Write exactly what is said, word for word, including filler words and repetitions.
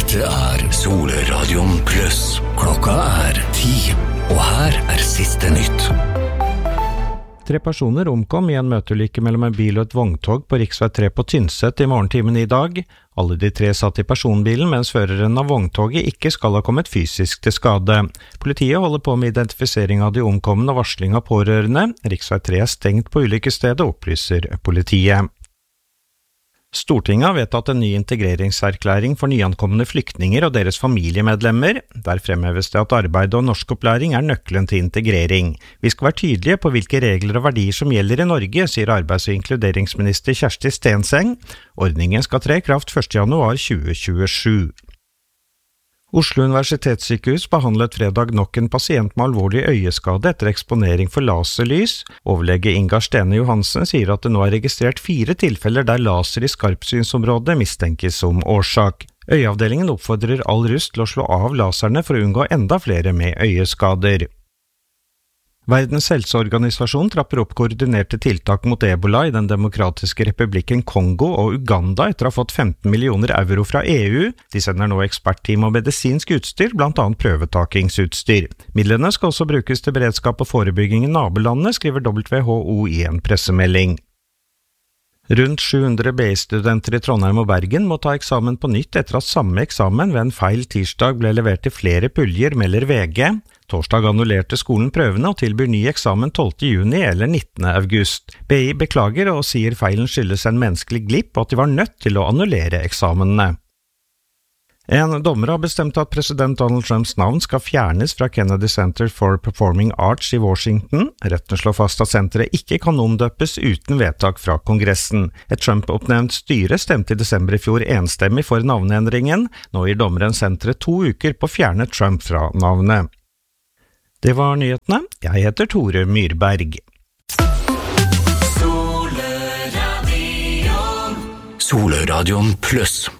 Dette er Solradion Plus. Klokka er ti, og her er siste nytt. Tre personer omkom i en møteulykke mellom en bil og et vogntog på riksvei tre på Tynset i morgentimen i dag. Alle de tre satt i personbilen, mens føreren av vogntoget ikke skal ha kommet fysisk til skade. Politiet holder på med identifisering av de omkomne og varsling av pårørende. Riksvei tre er stengt på ulykkesstedet, opplyser politiet. Stortinget har vedtatt en ny integreringserklæring for nyankomne flyktninger og deres familiemedlemmer. Der fremheves det at arbeid og norskopplæring er nøkkelen til integrering. Vi skal være tydelige på hvilke regler og verdier som gjelder i Norge, sier arbeids- og inkluderingsminister Kjersti Stenseng. Ordningen skal tre i kraft første januar tjue tjuesju. Oslo universitetssykehus behandlet fredag nok en pasient med alvorlig øyeskade etter eksponering for laserlys. Overlege Ingar Stene Johansen sier at det nå er registrert fire tilfeller der laser i skarpsynsområdet mistenkes som årsak. Øyeavdelingen oppfordrer all russ til å slå av laserne for å unngå enda flere med øyeskader. Verdens helseorganisasjon trapper opp koordinerte tiltak mot Ebola i den demokratiske republikken Kongo og Uganda etter å ha fått femten millioner euro fra E U. De sender nå ekspertteam og medisinsk utstyr, blant annet prøvetakingsutstyr. Midlene skal også brukes til beredskap og forebygging i nabolandene, skriver W H O i en pressemelding. Rundt sju hundre B I-studenter i Trondheim og Bergen må ta eksamen på nytt etter at samme eksamen ved en feil tirsdag ble levert til flere puljer, melder V G. Torsdag annullerte skolen prøvene og tilbyr ny eksamen tolvte juni eller nittende august. B I beklager og sier feilen skyldes en menneskelig glipp og at de var nødt til å annullere eksamenene. En dommer har bestemt at president Donald Trumps navn skal fjernes fra Kennedy Center for Performing Arts i Washington. Retten slår fast at senteret ikke kan omdøpes uten vedtak fra Kongressen. Et Trump-oppnevnt styre stemte i desember i fjor enstemmig for navneendringen. Nå gir dommeren senteret to uker på å fjerne Trump fra navnet. Det var nyhetene. Jeg heter Tore Myrberg. Solradion Plus.